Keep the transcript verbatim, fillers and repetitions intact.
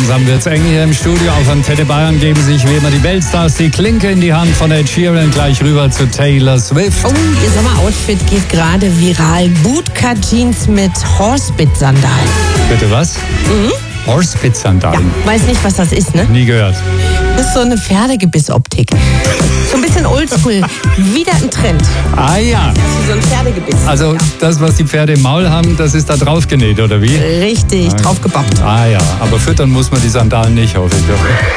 langsam wird's eng hier im Studio. Auf Antenne Bayern geben sich wie immer die Weltstars die Klinke in die Hand. Von Ed Sheeran gleich rüber zu Taylor Swift. Oh, ihr Sommeroutfit geht gerade viral. Bootcut-Jeans mit Horsebit-Sandalen. Bitte was? Mhm. Horsebit-Sandalen? Ja, weiß nicht, was das ist, ne? Nie gehört. Das ist so eine Pferdegebissoptik. So ein bisschen oldschool. Wieder ein Trend. Ah ja. Das ist so ein Pferdegebiss. Also ja. das, was die Pferde im Maul haben, das ist da drauf genäht, oder wie? Richtig, Ah, draufgebappt. Ah ja, aber füttern muss man die Sandalen nicht, hoffe ich.